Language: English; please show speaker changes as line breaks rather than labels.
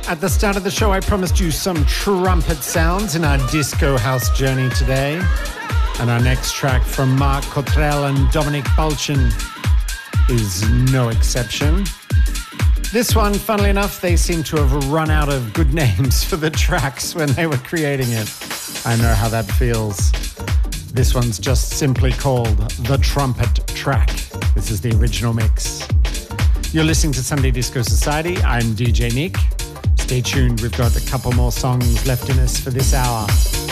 At the start of the show, I promised you some trumpet sounds in our disco house journey today. And our next track from Mark Cottrell and Dominic Balchin is no exception. This one, funnily enough, they seem to have run out of good names for the tracks when they were creating it. I know how that feels. This one's just simply called The Trumpet Track. This is the original mix. You're listening to Sunday Disco Society. I'm DJ Nick. Stay tuned, we've got a couple more songs left in us for this hour.